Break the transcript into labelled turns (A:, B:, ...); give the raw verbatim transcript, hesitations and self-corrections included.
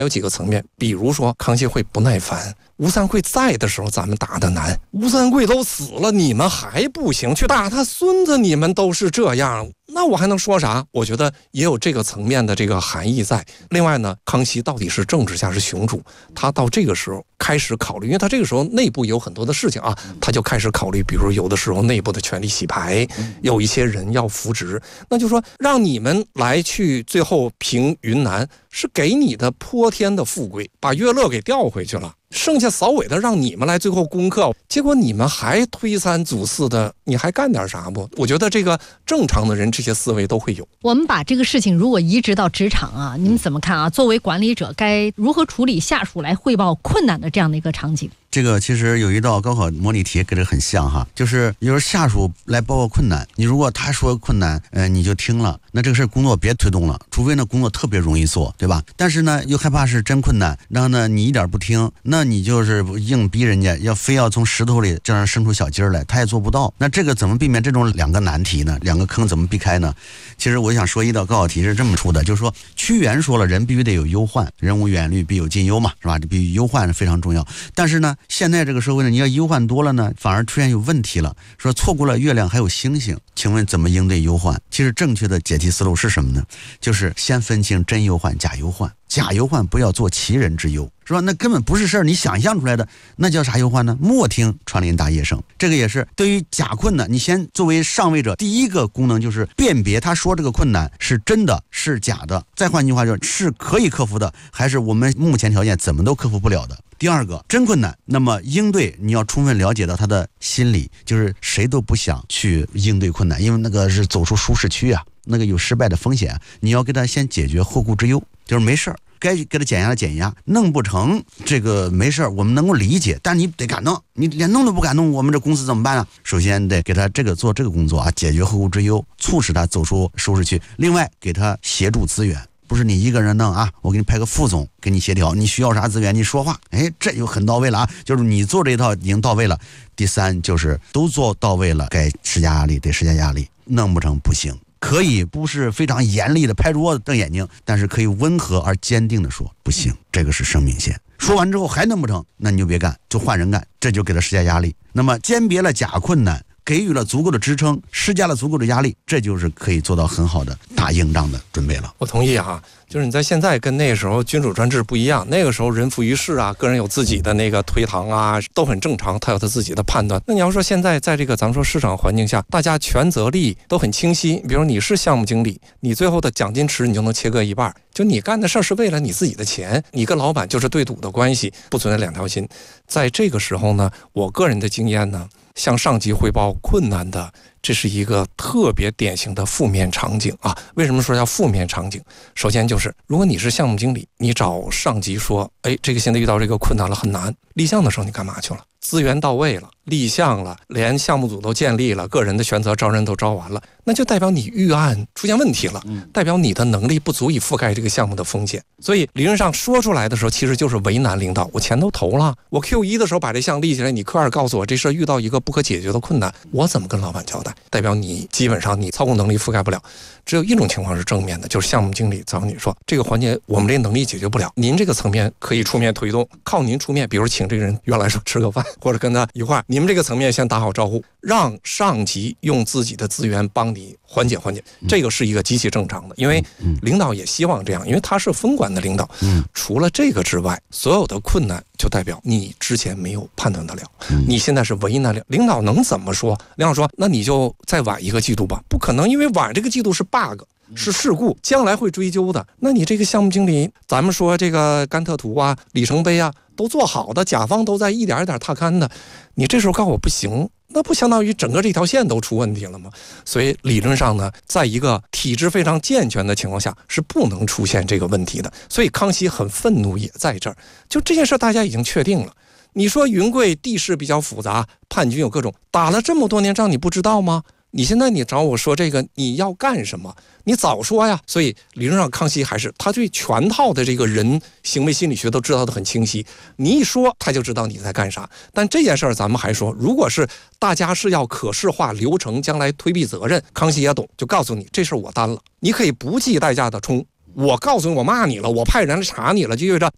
A: 有几个层面，比如说康熙会不耐烦，吴三桂在的时候咱们打得难，吴三桂都死了，你们还不行，去打他孙子，你们都是这样，那我还能说啥？我觉得也有这个层面的这个含义在。另外呢，康熙到底是政治家是雄主，他到这个时候开始考虑，因为他这个时候内部有很多的事情啊，他就开始考虑，比如有的时候内部的权力洗牌，有一些人要扶植，那就说让你们来去最后平云南，是给你的泼天的富贵，把乐乐给调回去了，剩下扫尾的让你们来最后攻克，结果你们还推三阻四的，你还干点啥不？我觉得这个正常的人这些思维都会有。
B: 我们把这个事情如果移植到职场啊，你们怎么看啊？作为管理者该如何处理下属来汇报困难的这样的一个场景？
C: 这个其实有一道高考模拟题跟这很像哈，就是有时候下属来报告困难，你如果他说困难，呃，你就听了，那这个事工作别推动了，除非呢工作特别容易做，对吧？但是呢又害怕是真困难，然后呢你一点不听，那你就是硬逼人家要非要从石头里这样生出小鸡来，他也做不到。那这个怎么避免这种两个难题呢？两个坑怎么避开呢？其实我想说一道高考题是这么出的，就是说屈原说了，人必须得有忧患，人无远虑必有近忧嘛，是吧？这必须忧患非常重要。但是呢现在这个社会呢，你要忧患多了呢，反而出现有问题了。说错过了月亮还有星星，请问怎么应对忧患？其实正确的解题思路是什么呢？就是先分清真忧患、假忧患。假忧患不要做其人之忧，是吧？那根本不是事儿，你想象出来的，那叫啥忧患呢？莫听穿林打叶声。这个也是对于假困难，你先作为上位者，第一个功能就是辨别他说这个困难是真的是假的。再换句话就是是可以克服的，还是我们目前条件怎么都克服不了的。第二个，真困难，那么应对你要充分了解到他的心理，就是谁都不想去应对困难，因为那个是走出舒适区啊，那个有失败的风险，你要给他先解决后顾之忧，就是没事儿，该给他减压的减压，弄不成这个没事儿，我们能够理解，但你得敢弄，你连弄都不敢弄，我们这公司怎么办啊？首先得给他这个做这个工作啊，解决后顾之忧，促使他走出舒适区。另外，给他协助资源。不是你一个人弄啊，我给你派个副总给你协调，你需要啥资源你说话，哎，这就很到位了啊，就是你做这一套已经到位了。第三就是都做到位了，该施加压力得施加压力，弄不成不行，可以不是非常严厉的拍桌子瞪眼睛，但是可以温和而坚定的说不行，这个是生命线。说完之后还弄不成，那你就别干，就换人干，这就给他施加压力。那么鉴别了假困难，给予了足够的支撑，施加了足够的压力，这就是可以做到很好的打硬仗的准备了。
A: 我同意哈，就是你在现在跟那个时候君主专制不一样，那个时候人浮于事啊，个人有自己的那个推搪啊，都很正常，他有他自己的判断。那你要说现在在这个咱们说市场环境下，大家权责利益都很清晰，比如你是项目经理，你最后的奖金池你就能切割一半，就你干的事儿是为了你自己的钱，你跟老板就是对赌的关系，不存在两条心。在这个时候呢，我个人的经验呢，向上级汇报困难的，这是一个特别典型的负面场景啊。为什么说叫负面场景？首先就是如果你是项目经理，你找上级说，哎，这个现在遇到这个困难了，很难，立项的时候你干嘛去了？资源到位了，立项了，连项目组都建立了，个人的权责招人都招完了，那就代表你预案出现问题了，代表你的能力不足以覆盖这个项目的风险。所以理论上说出来的时候，其实就是为难领导。我钱都投了，我 Q 一 的时候把这项立起来，你 Q 二 告诉我这事遇到一个不可解决的困难，我怎么跟老板交代？代表你基本上你操控能力覆盖不了。只有一种情况是正面的，就是项目经理找你说这个环节我们这能力解决不了，您这个层面可以出面推动，靠您出面，比如请这个人原来说吃个饭，或者跟他一块儿，你们这个层面先打好招呼，让上级用自己的资源帮你缓解缓解，这个是一个极其正常的，因为领导也希望这样，因为他是分管的领导。除了这个之外，所有的困难就代表你之前没有判断得了，你现在是为难了，领导能怎么说？领导说那你就再晚一个季度吧，不可能，因为晚这个季度是 bug，是事故，将来会追究的。那你这个项目经理，咱们说这个甘特图啊、里程碑啊都做好的，甲方都在一点一点踏勘的，你这时候告诉我不行，那不相当于整个这条线都出问题了吗？所以理论上呢，在一个体制非常健全的情况下是不能出现这个问题的。所以康熙很愤怒也在这儿，就这件事大家已经确定了。你说云贵地势比较复杂，叛军有各种，打了这么多年仗你不知道吗？你现在你找我说这个你要干什么，你早说呀。所以理论上康熙还是他对全套的这个人行为心理学都知道的很清晰，你一说他就知道你在干啥。但这件事儿咱们还说，如果是大家是要可视化流程，将来推避责任，康熙也懂，就告诉你这事儿我担了，你可以不计代价的冲，我告诉你我骂你了，我派人来查你了，就意味着